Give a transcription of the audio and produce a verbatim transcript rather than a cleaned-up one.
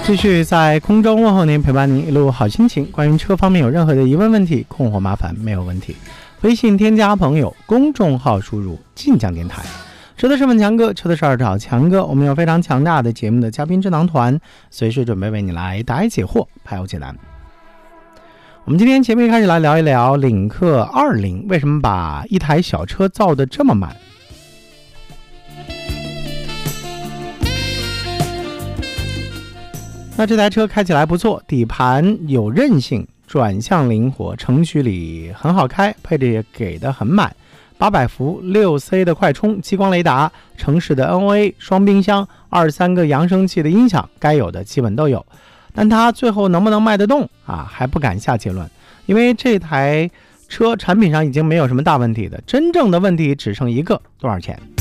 继续在空中问候您，陪伴您一路好心情。关于车方面有任何的疑问问题、困惑麻烦，没有问题，微信添加朋友，公众号输入晋江电台。车的是问强哥，车的是二找强哥。我们有非常强大的节目的嘉宾智囊团，随时准备为你来答疑解惑，排忧解难。我们今天节目一开始来聊一聊领克二零为什么把一台小车造得这么慢。那这台车开起来不错，底盘有韧性，转向灵活，城区里很好开，配置也给的很满，八百伏 六 C 的快充，激光雷达，城市的 N O A， 双冰箱，二十三个扬声器的音响，该有的基本都有。但它最后能不能卖得动啊，还不敢下结论，因为这台车产品上已经没有什么大问题的，真正的问题只剩一个，多少钱。